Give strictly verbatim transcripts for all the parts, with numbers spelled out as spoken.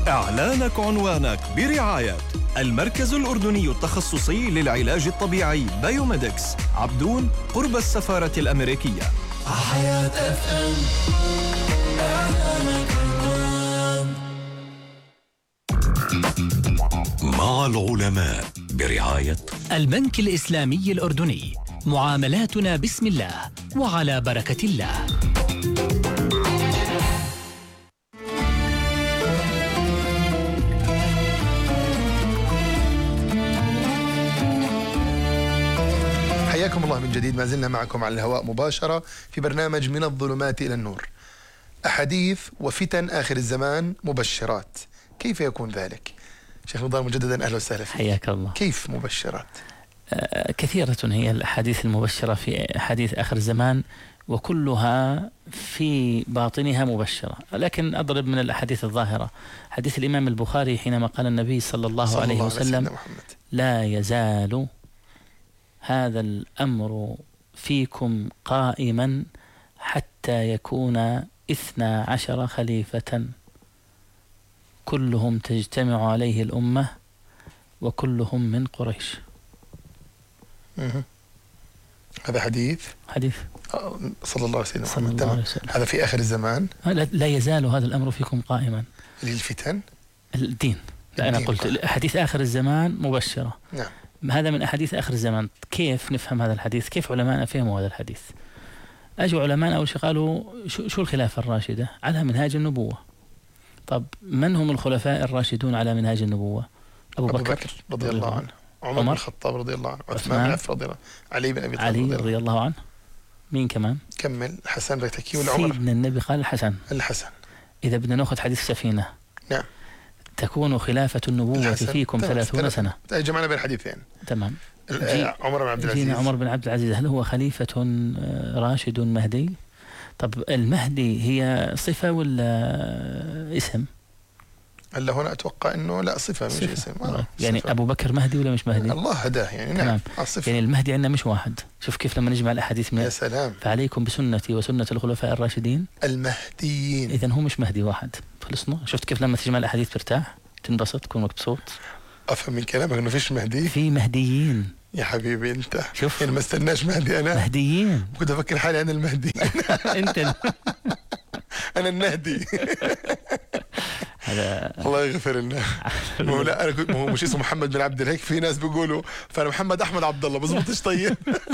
إعلانك عنوانك برعاية المركز الأردني التخصصي للعلاج الطبيعي بايوميدكس، عبدون، قرب السفارة الأمريكية. حياة اف ام. إعلانك عنوان. مع العلماء برعاية البنك الإسلامي الأردني، معاملاتنا بسم الله وعلى بركة الله. حياكم الله من جديد، ما زلنا معكم على الهواء مباشرة في برنامج من الظلمات إلى النور. أحاديث وفتن آخر الزمان مبشرات، كيف يكون ذلك؟ شيخ نضال مجددا أهلا وسهلا فيك. حياك الله. كيف مبشرات؟ آه كثيرة هي الأحاديث المبشرة في حديث آخر الزمان، وكلها في باطنها مبشرة، لكن أضرب من الأحاديث الظاهرة. حديث الإمام البخاري حينما قال النبي صلى الله صلى عليه الله وسلم: لا يزال هذا الأمر فيكم قائما حتى يكون اثنا عشر خليفة كلهم تجتمع عليه الأمة وكلهم من قريش. هذا حديث حديث صلى الله عليه وسلم. صلى الله عليه وسلم. هذا في آخر الزمان. لا يزال هذا الأمر فيكم قائما. للفتن الدين. لا أنا قلت حديث آخر الزمان مبشرة. نعم. هذا من أحاديث آخر الزمان. كيف نفهم هذا الحديث؟ كيف علماءنا فهموا هذا الحديث؟ أجوا علماء أول شيء قالوا شو, شو الخلافة الراشدة؟ على منهاج النبوة. طب من هم الخلفاء الراشدون على منهاج النبوة؟ أبو, أبو بكر, بكر رضي الله عنه، عمر بن الخطاب رضي الله عنه، عثمان بن عفان رضي الله عنه، علي بن أبي طالب علي رضي الله عنه. مين كمان؟ كمل. حسن بيتكي ولا عمر؟ سيدنا النبي قال الحسن. الحسن. إذا بدنا نأخذ حديث السفينة، نعم، تكون خلافة النبوة فيكم ثلاثون سنة. جمعنا بين الحديثين. تمام. عمر بن عبد العزيز. عمر بن عبد العزيز، هل هو خليفة راشد مهدي؟ طب المهدي هي صفة ولا اسم؟ هلا هنا أتوقع إنه لا صفة مش صفة. اسم. آه يعني صفة. أبو بكر مهدي ولا مش مهدي؟ الله هداه يعني. نعم. يعني المهدي عندنا مش واحد. شوف كيف لما نجمع الأحاديث من يا سلام. فعليكم بسنتي وسنة الخلفاء الراشدين المهديين. إذن هو مش مهدي واحد. خلصنا. شفت كيف لما تجمع الأحاديث ترتاح، تنبسط، تكون مبسوط. أفهم من كلامك إنه فيش مهدي؟ في مهديين يا حبيبي أنت. شوف يعني ما استناش مهدي أنا. مهديين. كنت أفكر حالي أنا المهدي. أنت أنا النهدي. هذا الله يغفر لنا. مو لا أنا كنت، هو مش اسمه محمد بن عبد الهيك، في ناس بيقولوا فأنا محمد أحمد عبد الله، بزبطش طيب.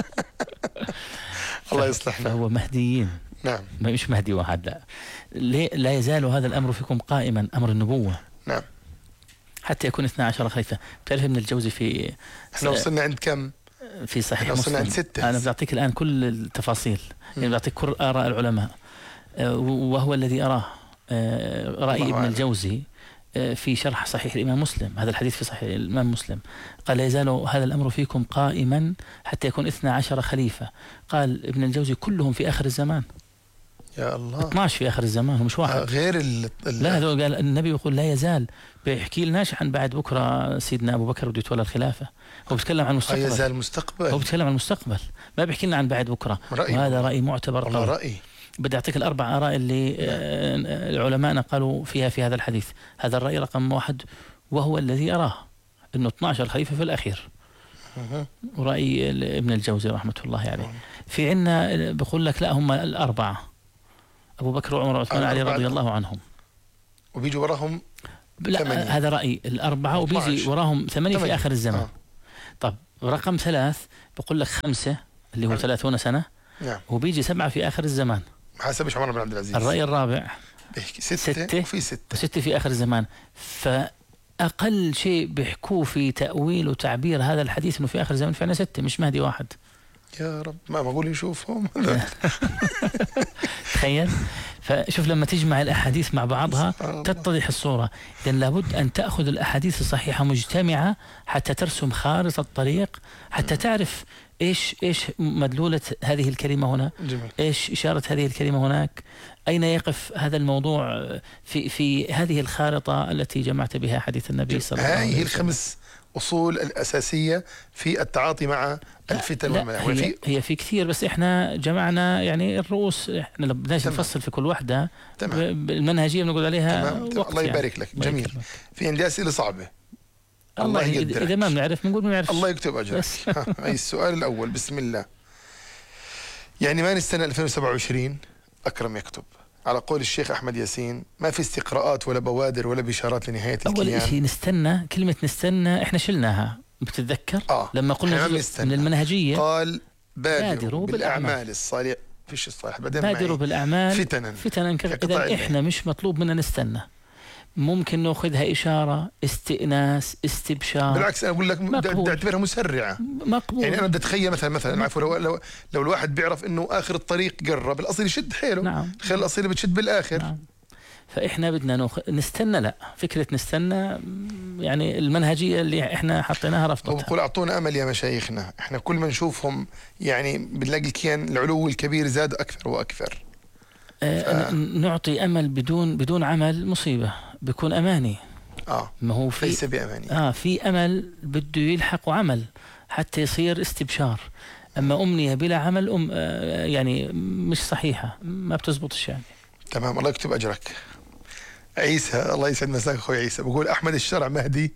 الله يصلحنا. فهو مهديين. نعم. مش مهدي واحد. لا. ليه لا يزال هذا الأمر فيكم قائما، أمر النبوة. نعم. حتى يكون اثنا عشر خليفة. بتعرف ابن الجوزي في احنا وصلنا عند كم؟ في صحيح مسلم. وصلنا عند ستة. أنا بعطيك الآن كل التفاصيل، يعني بعطيك كل آراء العلماء، وهو الذي أراه رأي ابن الجوزي في شرح صحيح الإمام مسلم. هذا الحديث في صحيح الإمام مسلم. قال: لا يزال هذا الأمر فيكم قائما حتى يكون اثنا عشر خليفة. قال ابن الجوزي كلهم في آخر الزمان. يا الله. اثنا عشر في آخر الزمان، مش واحد. غير ال ال لا، هذا قال النبي يقول لا يزال. بيحكي لناش عن بعد بكرة سيدنا أبو بكر بده يتولى الخلافة. هو بيتكلم عن المستقبل. يزال المستقبل. هو بيتكلم عن المستقبل، ما بيحكي لنا عن بعد بكرة. رأي. وهذا رأي معتبر. الله رأي. بدي أعطيك الأربع آراء اللي العلماء قالوا فيها في هذا الحديث. هذا الرأي رقم واحد، وهو الذي أراه إنه اثنا عشر خليفة في الأخير. ورأي ابن الجوزي رحمة الله عليه. يعني. في عنا بقول لك لا، هم الأربعة: أبو بكر وعمر وعثمان وعلي رضي الله عنهم. وبيجي وراهم لا ثمانية. هذا رأي الأربعة، وبيجي وراهم ثمانية في آخر الزمان. آه. طب رقم ثلاث بقول لك خمسة اللي هو ثلاثون سنة. نعم. وبيجي سبعة في آخر الزمان. حسب عمر بن عبد العزيز. الرأي الرابع بيحكي ستة, ستة وفي ستة ستة في آخر الزمان. فأقل شيء بيحكوه في تأويل وتعبير هذا الحديث إنه في آخر الزمان فعلا ستة، مش مهدي واحد. يا رب ما بقول نشوفهم. تخيل. فشوف لما تجمع الأحاديث مع بعضها تتضح الصورة. إذن لابد أن تأخذ الأحاديث الصحيحة مجتمعة حتى ترسم خارطة الطريق، حتى تعرف إيش إيش مدلولة هذه الكلمة هنا، جميل. إيش إشارة هذه الكلمة هناك، أين يقف هذا الموضوع في في هذه الخارطة التي جمعت بها حديث النبي صلى الله عليه وسلم. هذه الخمس الأصول الأساسية في التعاطي مع الفتن والملاهي. هي, في هي في كثير، بس احنا جمعنا يعني الرؤوس. احنا لو بدناش نفصل في كل وحده المنهجيه بنقول عليها تمام. وقت الله يبارك يعني. لك. جميل. في عندي أسئلة صعبة. الله يقدرك. إذا ما بنعرف بنقول ما بنعرفش. الله يكتب أجرك. هاي السؤال الأول. بسم الله. يعني ما نستنى ألفين وسبعة وعشرين؟ أكرم يكتب. على قول الشيخ أحمد ياسين ما في استقراءات ولا بوادر ولا بشارات لنهاية الكيان. أول شيء نستنى، كلمة نستنى إحنا شلناها بتتذكر آه. لما قلنا من المنهجية قال بادروا, بادروا بالأعمال, بالأعمال الصالحة. فيش الصالح بعدين بادروا بالأعمال فتنا فتنا. إذا إحنا مش مطلوب منا نستنى، ممكن ناخذها إشارة، استئناس، استبشار. بالعكس أنا أقول لك بدي أعتبرها مسرعة. مقبول. يعني أنا بدي أتخيل مثلا مثلا عفوا لو, لو لو الواحد بيعرف إنه آخر الطريق قرب، الأصيل يشد حيله. نعم. الخيل الأصيلة بتشد بالآخر. نعم. فإحنا بدنا نخ... نستنى. لا، فكرة نستنى يعني المنهجية اللي إحنا حطيناها رفضتها. بقول أعطونا أمل يا مشايخنا. إحنا كل ما نشوفهم يعني بنلاقي الكيان العلو الكبير زاد أكثر وأكثر. ف... نعطي أمل بدون بدون عمل مصيبة، بيكون أماني. آه ما هو في ليس بأماني. آه في أمل بده يلحق عمل حتى يصير استبشار. أما أمنية بلا عمل أم آه يعني مش صحيحة، ما بتزبطش يعني. تمام. الله يكتب أجرك. عيسى، الله يسعد مساك أخوي عيسى، بقول أحمد الشرع مهدي.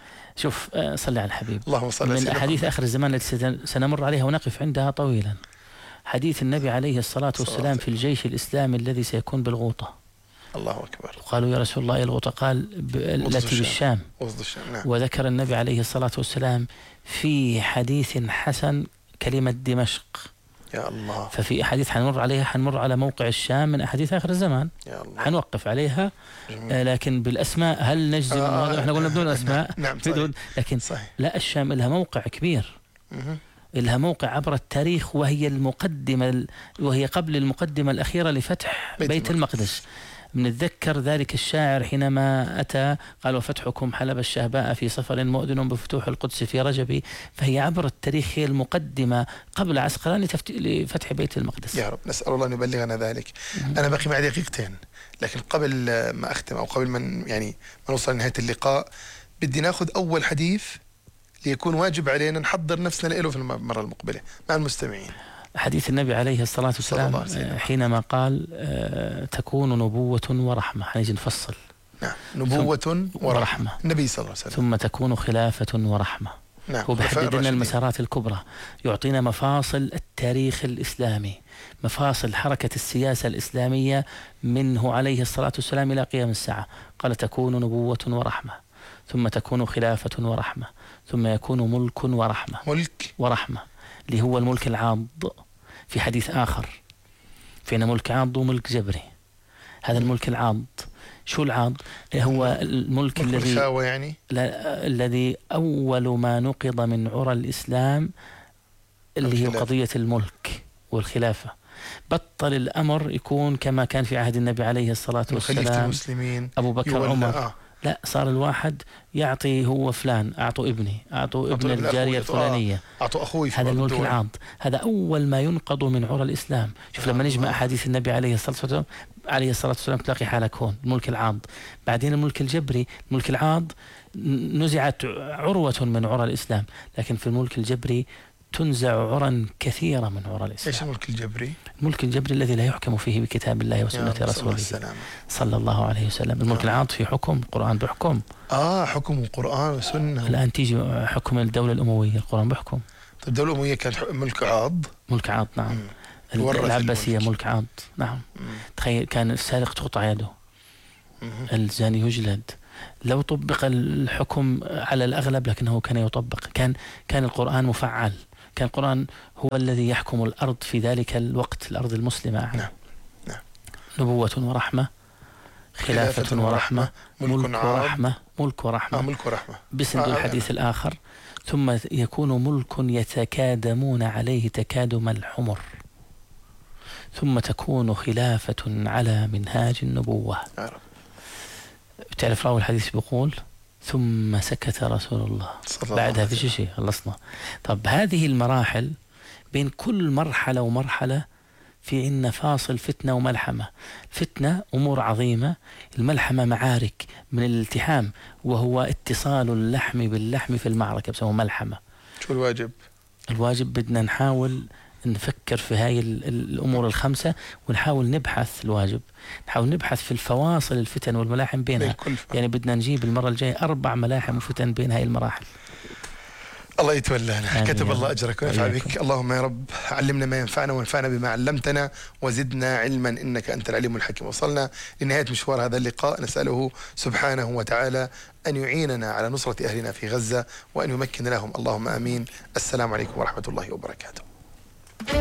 شوف آه صلي على الحبيب. اللهم صل على من أحاديث آخر الزمان التي سنمر عليها ونقف عندها طويلا. حديث النبي عليه الصلاة والسلام في الجيش الإسلامي الذي سيكون بالغوطة. الله أكبر. قالوا يا رسول الله الغوطة؟ قال التي بالشام. الشام. نعم. وذكر النبي عليه الصلاة والسلام في حديث حسن كلمة دمشق. يا الله. ففي أحاديث حنمر عليها، حنمر على موقع الشام من أحاديث آخر الزمان. يا الله. حنوقف عليها. آه لكن بالأسماء هل نجزم؟ آه احنا قلنا بدون أسماء. نعم. بدون. لكن صحيح. لا، الشام لها موقع كبير. مه. لها موقع عبر التاريخ، وهي المقدمة وهي قبل المقدمة الأخيرة لفتح بيت, بيت المقدس. بنتذكر ذلك الشاعر حينما أتى قال وفتحكم حلب الشهباء في صفر مؤذن بفتوح القدس في رجب. فهي عبر التاريخ هي المقدمة قبل عسقلان لفتح بيت المقدس. يا رب نسأل الله أن يبلغنا ذلك. أنا باقي معي دقيقتين، لكن قبل ما أختم أو قبل من يعني ما نوصل لنهاية اللقاء بدي ناخذ أول حديث ليكون واجب علينا نحضر نفسنا له في المرة المقبلة مع المستمعين. حديث النبي عليه الصلاة والسلام حينما قال آه تكون نبوة ورحمة. حنيجي نفصل. نعم. نبوة ورحمة. النبي صلى الله عليه وسلم. ثم تكون خلافة ورحمة. نعم. هو بيحدد لنا المسارات الكبرى، يعطينا مفاصل التاريخ الإسلامي، مفاصل حركة السياسة الإسلامية منه عليه الصلاة والسلام إلى قيام الساعة. قال تكون نبوة ورحمة، ثم تكون خلافة ورحمة، ثم يكون ملك ورحمة. ملك ورحمة اللي هو الملك العاض. في حديث آخر فينا ملك عاض وملك جبري. هذا الملك العاض شو العاض؟ هو الملك الذي يعني الذي أول ما نقض من عرى الإسلام اللي هي قضية الملك والخلافة. بطل الأمر يكون كما كان في عهد النبي عليه الصلاة والسلام المسلمين أبو بكر عمر. آه. لا، صار الواحد يعطي هو فلان، أعطوا ابني، أعطوا ابن الجارية الفلانية، أعطوا أخوي. هذا الملك العاض. هذا أول ما ينقض من عرى الإسلام. شوف لما نجمع أحاديث النبي عليه الصلاة والسلام عليه الصلاة والسلام تلاقي حالك هون الملك العاض. بعدين الملك الجبري. الملك العاض نزعت عروة من عرى الإسلام، لكن في الملك الجبري تنزع عرى كثيرة من عرى الإسلام. إيش الملك الجبري؟ الملك الجبري الذي لا يحكم فيه بكتاب الله وسنة رسوله صلى الله عليه وسلم. الملك العاض في حكم القرآن بحكم. آه حكم القرآن وسنة. الآن تيجي حكم الدولة الأموية القرآن بحكم. الدولة الأموية كان ملك عاض. ملك عاض نعم. العباسية ملك عاض نعم. تخيل كان السارق تقطع يده، الزاني يجلد. لو طبق الحكم على الأغلب لكنه كان يطبق. كان كان القرآن مفعل. كان القرآن هو الذي يحكم الأرض في ذلك الوقت، الأرض المسلمة. نعم. نعم. نبوة ورحمة، خلافة, خلافة ورحمة، ملك, ملك ورحمة. ملك ورحمة. آه ملك ورحمة. بسند آه الحديث آه. الآخر ثم يكون ملك يتكادمون عليه تكادم الحمر، ثم تكون خلافة على منهاج النبوة. يا رب. بتعرف راوي الحديث بيقول ثم سكت رسول الله بعدها في شيء خلصنا. طب هذه المراحل بين كل مرحلة ومرحلة في عنا فاصل فتنة وملحمة. فتنة أمور عظيمة، الملحمة معارك من الالتحام، وهو اتصال اللحم باللحم في المعركة، بسموه ملحمة. شو الواجب؟ الواجب بدنا نحاول نفكر في هاي الأمور الخمسة، ونحاول نبحث الواجب نحاول نبحث في الفواصل الفتن والملاحم بينها. يعني بدنا نجيب المرة الجاية أربع ملاحم وفتن بين هاي المراحل. الله يتولانا، كتب الله أجرك وينفع بك. اللهم يا رب علمنا ما ينفعنا وانفعنا بما علمتنا وزدنا علما إنك أنت العليم الحكيم. وصلنا لنهاية مشوار هذا اللقاء، نسأله سبحانه وتعالى أن يعيننا على نصرة أهلنا في غزة وأن يمكن لهم، اللهم آمين. السلام عليكم ورحمة الله وبركاته.